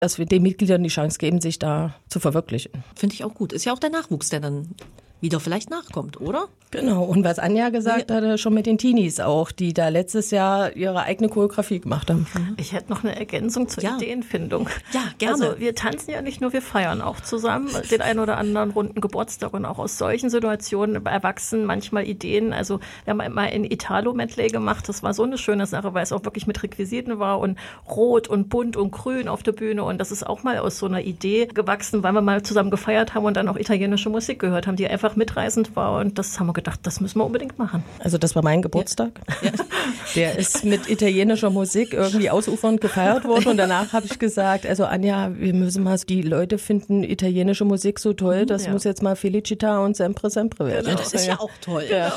dass wir den Mitgliedern die Chance geben, sich da zu verwirklichen. Finde ich auch gut. Ist ja auch der Nachwuchs, der dann wieder vielleicht nachkommt, oder? Genau, und was Anja gesagt hatte, schon mit den Teenies auch, die da letztes Jahr ihre eigene Choreografie gemacht haben. Ich hätte noch eine Ergänzung zur Ideenfindung. Ja, gerne. Also wir tanzen ja nicht nur, wir feiern auch zusammen den einen oder anderen runden Geburtstag und auch aus solchen Situationen erwachsen manchmal Ideen. Also wir haben mal ein Italo-Medley gemacht, das war so eine schöne Sache, weil es auch wirklich mit Requisiten war und rot und bunt und grün auf der Bühne und das ist auch mal aus so einer Idee gewachsen, weil wir mal zusammen gefeiert haben und dann auch italienische Musik gehört haben, die einfach mitreißend war und das haben wir gedacht, das müssen wir unbedingt machen. Also das war mein Geburtstag. Ja. Der ist mit italienischer Musik irgendwie ausufernd gefeiert worden und danach habe ich gesagt, also Anja, wir müssen mal, die Leute finden italienische Musik so toll, das muss jetzt mal Felicita und Sempre Sempre werden. Ja, das ist ja auch toll. Ja.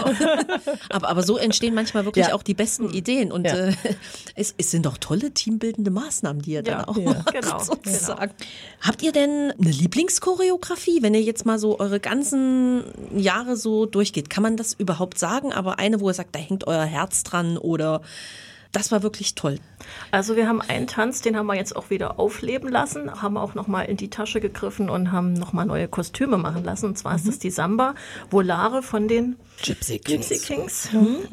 Aber so entstehen manchmal wirklich auch die besten Ideen und es sind doch tolle teambildende Maßnahmen, die ihr dann auch macht, genau. sozusagen. Habt ihr denn eine Lieblingschoreografie, wenn ihr jetzt mal so eure ganzen Jahre so durchgeht? Kann man das überhaupt sagen? Aber eine, wo ihr sagt, da hängt euer Herz dran oder das war wirklich toll. Also wir haben einen Tanz, den haben wir jetzt auch wieder aufleben lassen, haben auch nochmal in die Tasche gegriffen und haben nochmal neue Kostüme machen lassen. Und zwar ist das die Samba Volare von den Gypsy Kings.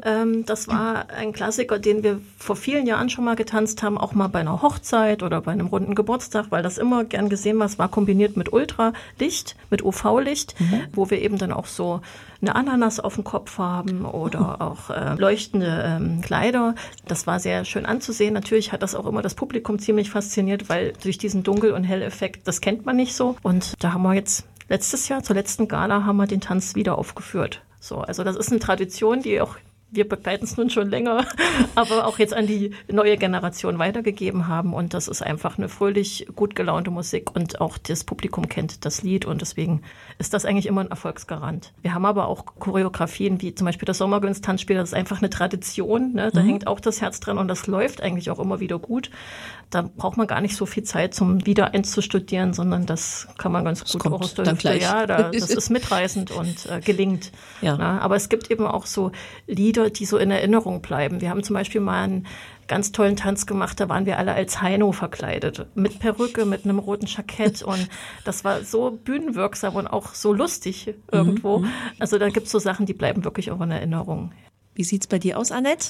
Das war ein Klassiker, den wir vor vielen Jahren schon mal getanzt haben, auch mal bei einer Hochzeit oder bei einem runden Geburtstag, weil das immer gern gesehen war. Es war kombiniert mit Ultralicht, mit UV-Licht, wo wir eben dann auch so eine Ananas auf dem Kopf haben oder auch leuchtende Kleider. Das war sehr schön anzusehen. Natürlich hat das auch immer das Publikum ziemlich fasziniert, weil durch diesen Dunkel- und Helleffekt, das kennt man nicht so. Und da haben wir jetzt letztes Jahr, zur letzten Gala, haben wir den Tanz wieder aufgeführt. So, also das ist eine Tradition, die auch wir begleiten es nun schon länger, aber auch jetzt an die neue Generation weitergegeben haben. Und das ist einfach eine fröhlich, gut gelaunte Musik und auch das Publikum kennt das Lied und deswegen ist das eigentlich immer ein Erfolgsgarant. Wir haben aber auch Choreografien wie zum Beispiel das Sommergöns-Tanzspiel, das ist einfach eine Tradition, ne? Da hängt auch das Herz dran und das läuft eigentlich auch immer wieder gut. Da braucht man gar nicht so viel Zeit zum wieder einzustudieren, sondern das kann man ganz gut auch aus der Hüfte. Ja, das ist mitreißend und gelingt. Ja. Na, aber es gibt eben auch so Lieder, die so in Erinnerung bleiben. Wir haben zum Beispiel mal einen ganz tollen Tanz gemacht, da waren wir alle als Heino verkleidet. Mit Perücke, mit einem roten Jackett und das war so bühnenwirksam und auch so lustig irgendwo. Also da gibt es so Sachen, die bleiben wirklich auch in Erinnerung. Wie sieht's bei dir aus, Annette?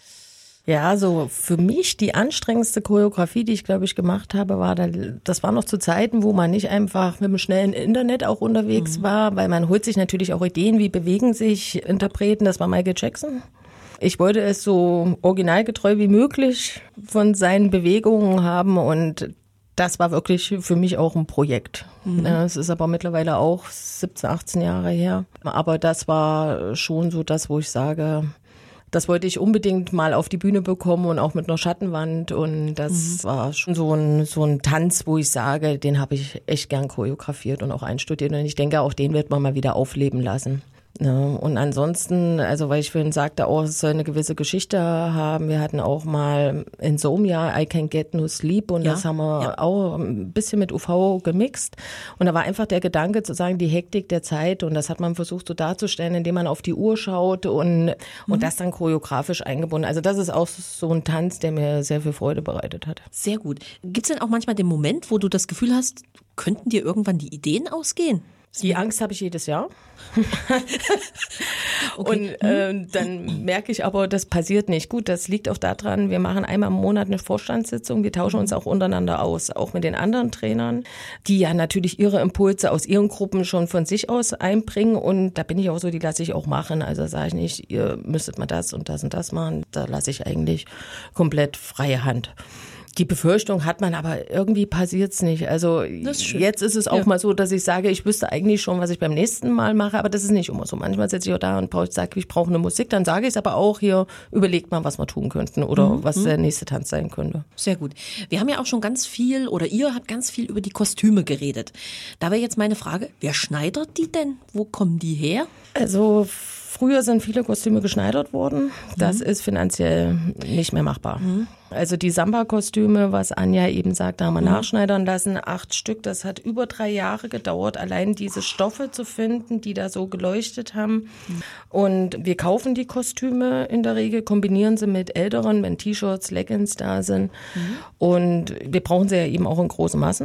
Ja, so für mich die anstrengendste Choreografie, die ich, glaube ich, gemacht habe, das war noch zu Zeiten, wo man nicht einfach mit dem schnellen Internet auch unterwegs war, weil man holt sich natürlich auch Ideen, wie bewegen sich Interpreten, das war Michael Jackson. Ich wollte es so originalgetreu wie möglich von seinen Bewegungen haben und das war wirklich für mich auch ein Projekt. Es ist aber mittlerweile auch 17, 18 Jahre her. Aber das war schon so das, wo ich sage, das wollte ich unbedingt mal auf die Bühne bekommen und auch mit einer Schattenwand. Und das war schon so ein Tanz, wo ich sage, den habe ich echt gern choreografiert und auch einstudiert. Und ich denke, auch den wird man mal wieder aufleben lassen. Ja, und ansonsten, also weil ich vorhin sagte, auch es soll eine gewisse Geschichte haben. Wir hatten auch mal in so einem Jahr I Can't Get No Sleep und das haben wir auch ein bisschen mit UV gemixt. Und da war einfach der Gedanke zu sagen, die Hektik der Zeit und das hat man versucht so darzustellen, indem man auf die Uhr schaut und das dann choreografisch eingebunden. Also das ist auch so ein Tanz, der mir sehr viel Freude bereitet hat. Sehr gut. Gibt's denn auch manchmal den Moment, wo du das Gefühl hast, könnten dir irgendwann die Ideen ausgehen? Die Angst habe ich jedes Jahr. Okay. Und dann merke ich aber, das passiert nicht. Gut, das liegt auch daran, wir machen einmal im Monat eine Vorstandssitzung, wir tauschen uns auch untereinander aus, auch mit den anderen Trainern, die ja natürlich ihre Impulse aus ihren Gruppen schon von sich aus einbringen und da bin ich auch so, die lasse ich auch machen. Also sage ich nicht, ihr müsstet mal das und das und das machen, da lasse ich eigentlich komplett freie Hand. Die Befürchtung hat man, aber irgendwie passiert's nicht. Also jetzt ist es auch mal so, dass ich sage, ich wüsste eigentlich schon, was ich beim nächsten Mal mache, aber das ist nicht immer so. Manchmal sitze ich auch da und sage, ich brauche eine Musik, dann sage ich es aber auch hier, überlegt mal, was wir tun könnten oder was der nächste Tanz sein könnte. Sehr gut. Wir haben ja auch schon ganz viel oder ihr habt ganz viel über die Kostüme geredet. Da wäre jetzt meine Frage, wer schneidert die denn? Wo kommen die her? Also Früher sind viele Kostüme geschneidert worden. Das ist finanziell nicht mehr machbar. Also die Samba-Kostüme, was Anja eben sagt, da haben wir nachschneidern lassen, 8 Stück. Das hat über 3 Jahre gedauert, allein diese Stoffe zu finden, die da so geleuchtet haben. Und wir kaufen die Kostüme in der Regel, kombinieren sie mit älteren, wenn T-Shirts, Leggings da sind. Und wir brauchen sie ja eben auch in großen Massen.